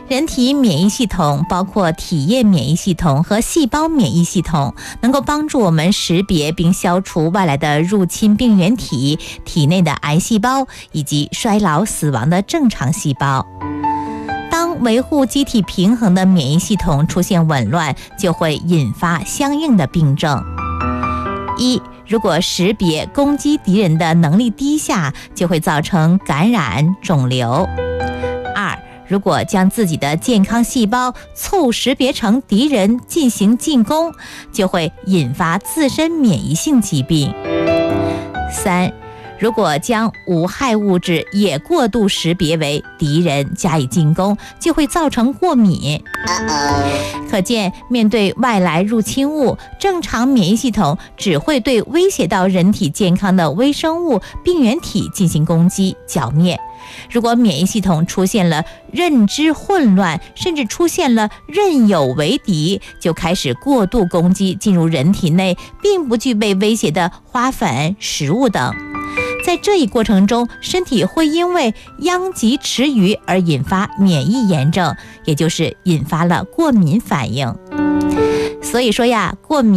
人体免疫系统包括体液免疫系统和细胞免疫系统，能够帮助我们识别并消除外来的入侵病原体、体内的癌细胞以及衰老死亡的正常细胞。当维护机体平衡的免疫系统出现紊乱，就会引发相应的病症。一，如果识别攻击敌人的能力低下，就会造成感染、肿瘤。二，如果将自己的健康细胞错误识别成敌人进行进攻，就会引发自身免疫性疾病。三，如果将无害物质也过度识别为敌人加以进攻，就会造成过敏。可见，面对外来入侵物，正常免疫系统只会对威胁到人体健康的微生物、病原体进行攻击、剿灭。如果免疫系统出现了认知混乱，甚至出现了认有为敌，就开始过度攻击进入人体内并不具备威胁的花粉、食物等。在这一过程中，身体会因为殃及池鱼而引发免疫炎症，也就是引发了过敏反应。所以说呀，过敏